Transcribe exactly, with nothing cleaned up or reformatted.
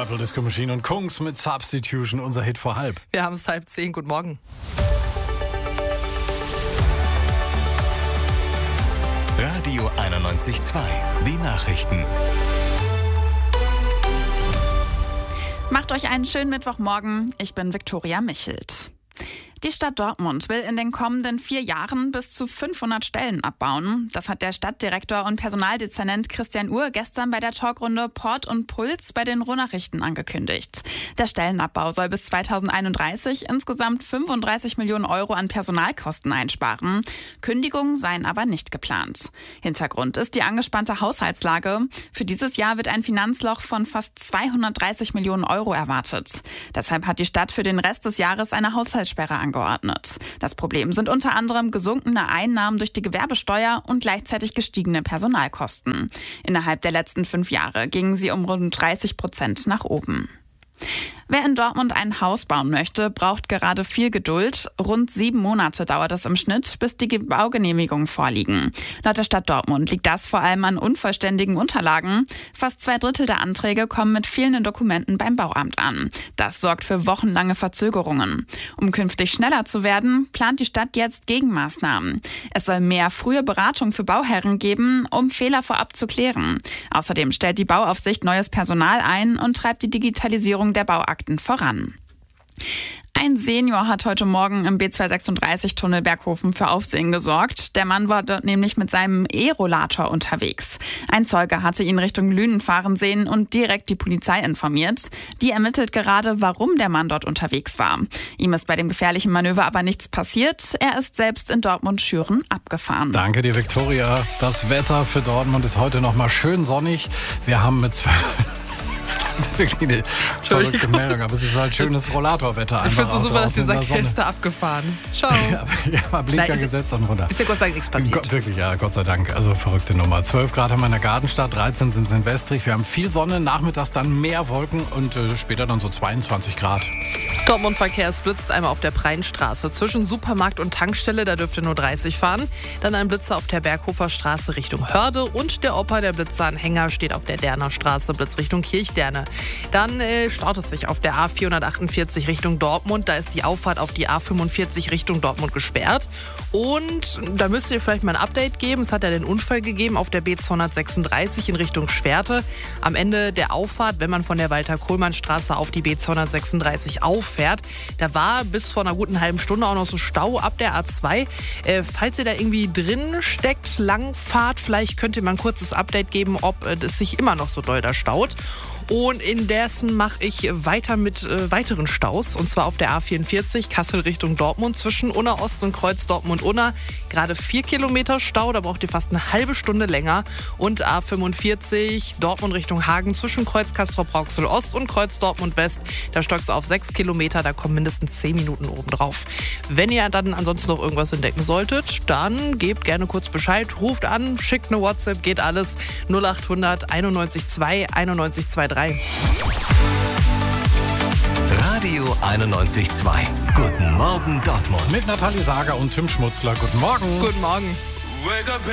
Purple Disco Machine und Kungs mit Substitution, unser Hit vor halb. Wir haben es halb zehn. Guten Morgen. Radio einundneunzig Komma zwei. Die Nachrichten. Macht euch einen schönen Mittwochmorgen. Ich bin Viktoria Michelt. Die Stadt Dortmund will in den kommenden vier Jahren bis zu fünfhundert Stellen abbauen. Das hat der Stadtdirektor und Personaldezernent Christian Uhr gestern bei der Talkrunde Port und Puls bei den Ruhrnachrichten angekündigt. Der Stellenabbau soll bis zweitausendeinunddreißig insgesamt fünfunddreißig Millionen Euro an Personalkosten einsparen. Kündigungen seien aber nicht geplant. Hintergrund ist die angespannte Haushaltslage. Für dieses Jahr wird ein Finanzloch von fast zweihundertdreißig Millionen Euro erwartet. Deshalb hat die Stadt für den Rest des Jahres eine Haushaltssperre angeordnet. Das Problem sind unter anderem gesunkene Einnahmen durch die Gewerbesteuer und gleichzeitig gestiegene Personalkosten. Innerhalb der letzten fünf Jahre gingen sie um rund dreißig Prozent nach oben. Wer in Dortmund ein Haus bauen möchte, braucht gerade viel Geduld. Rund sieben Monate dauert es im Schnitt, bis die Baugenehmigungen vorliegen. Laut der Stadt Dortmund liegt das vor allem an unvollständigen Unterlagen. Fast zwei Drittel der Anträge kommen mit fehlenden Dokumenten beim Bauamt an. Das sorgt für wochenlange Verzögerungen. Um künftig schneller zu werden, plant die Stadt jetzt Gegenmaßnahmen. Es soll mehr frühe Beratung für Bauherren geben, um Fehler vorab zu klären. Außerdem stellt die Bauaufsicht neues Personal ein und treibt die Digitalisierung der Bauakten voran. Ein Senior hat heute Morgen im B zweihundertsechsunddreißig-Tunnel Berghofen für Aufsehen gesorgt. Der Mann war dort nämlich mit seinem E-Rollator unterwegs. Ein Zeuge hatte ihn Richtung Lünen fahren sehen und direkt die Polizei informiert. Die ermittelt gerade, warum der Mann dort unterwegs war. Ihm ist bei dem gefährlichen Manöver aber nichts passiert. Er ist selbst in Dortmund-Schüren abgefahren. Danke dir, Viktoria. Das Wetter für Dortmund ist heute noch mal schön sonnig. Wir haben mit zwei... Das ist wirklich eine verrückte Meldung, aber es ist halt schönes Rollatorwetter. Ich finde es so super, dass ihr sagt, er ist da abgefahren. Ciao. Ja, mal Blinker Nein, gesetzt und runter. Ist ja Gott sei Dank nichts passiert. Gott, wirklich, ja, Gott sei Dank. Also verrückte Nummer. zwölf Grad haben wir in der Gartenstadt, dreizehn sind es in Westrich. Wir haben viel Sonne, nachmittags dann mehr Wolken und äh, später dann so zweiundzwanzig Grad. Dortmund-Verkehr, es blitzt einmal auf der Breinstraße. Zwischen Supermarkt und Tankstelle, da dürfte nur dreißig fahren. Dann ein Blitzer auf der Berghofer Straße Richtung Hörde. Und der Opa, der Blitzeranhänger, steht auf der Derner Straße, Blitz Richtung Kirchderne. Dann äh, staut es sich auf der A vierhundertachtundvierzig Richtung Dortmund. Da ist die Auffahrt auf die A fünfundvierzig Richtung Dortmund gesperrt. Und da müsst ihr vielleicht mal ein Update geben. Es hat ja den Unfall gegeben auf der B zweihundertsechsunddreißig in Richtung Schwerte. Am Ende der Auffahrt, wenn man von der Walter-Kohlmann-Straße auf die B zweihundertsechsunddreißig auffährt, da war bis vor einer guten halben Stunde auch noch so Stau ab der A zwei. Äh, falls ihr da irgendwie drin steckt, Langfahrt, vielleicht könnt ihr mal ein kurzes Update geben, ob äh, es sich immer noch so doll da staut. Und indessen mache ich weiter mit äh, weiteren Staus. Und zwar auf der A vierundvierzig, Kassel Richtung Dortmund, zwischen Unna Ost und Kreuz Dortmund-Unna. Gerade vier Kilometer Stau, da braucht ihr fast eine halbe Stunde länger. Und A fünfundvierzig, Dortmund Richtung Hagen, zwischen Kreuz Castrop-Rauxel Ost und Kreuz Dortmund West. Da stockt es auf sechs Kilometer, da kommen mindestens zehn Minuten oben drauf. Wenn ihr dann ansonsten noch irgendwas entdecken solltet, dann gebt gerne kurz Bescheid, ruft an, schickt eine WhatsApp, geht alles. null achthundert einundneunzig zwei einundneunzig drei. Radio einundneunzig Komma zwei. Guten Morgen Dortmund. Mit Nathalie Sager und Tim Schmutzler. Guten Morgen. Guten Morgen.